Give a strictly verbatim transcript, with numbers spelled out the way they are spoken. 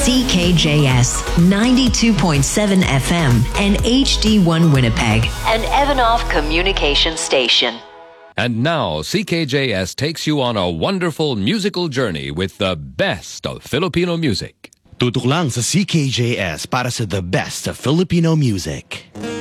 C K J S ninety-two point seven F M and H D one Winnipeg, an Evanoff Communication Station. And now, C K J S takes you on a wonderful musical journey with the best of Filipino music. Tutok lang sa C K J S para sa the best of Filipino music.